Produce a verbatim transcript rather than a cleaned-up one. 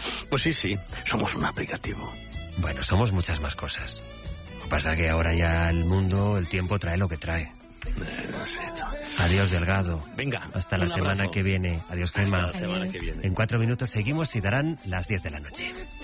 Pues sí, sí, somos un aplicativo. Bueno, somos muchas más cosas. Lo que pasa es que ahora ya el mundo, el tiempo trae lo que trae. Eh, no sé, no. Adiós, Delgado. Venga. Hasta la semana abrazo. que viene. Adiós, Gemma. Hasta la semana que viene. En cuatro minutos seguimos y darán las diez de la noche.